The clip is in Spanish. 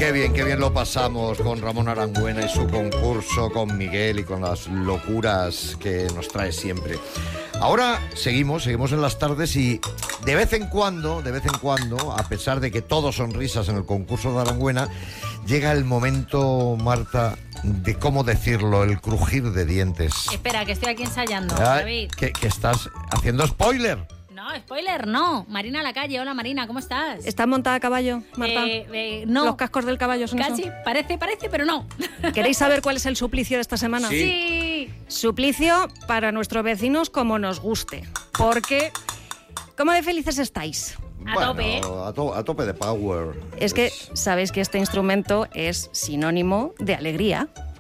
qué bien lo pasamos con Ramón Arangüena y su concurso, con Miguel y con las locuras que nos trae siempre. Ahora seguimos en las tardes y de vez en cuando, a pesar de que todo son risas en el concurso de Arangüena, llega el momento, Marta, de cómo decirlo, el crujir de dientes. Espera, que estoy aquí ensayando, David. Que estás haciendo spoiler. No, spoiler, no. Marina Lacalle, hola Marina, ¿cómo estás? ¿Estás montada a caballo, Marta? No. ¿Los cascos del caballo son Casi, eso? parece, pero no. ¿Queréis saber cuál es el suplicio de esta semana? Sí. Suplicio para nuestros vecinos como nos guste. Porque, ¿cómo de felices estáis? Tope. A tope de power. Es que sabéis que este instrumento es sinónimo de alegría.